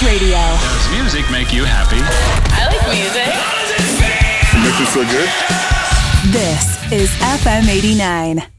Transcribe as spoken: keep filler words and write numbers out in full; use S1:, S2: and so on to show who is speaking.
S1: Radio.
S2: Does music make you happy?
S3: I like music.
S4: Make you feel good?
S1: This is F M eighty-nine.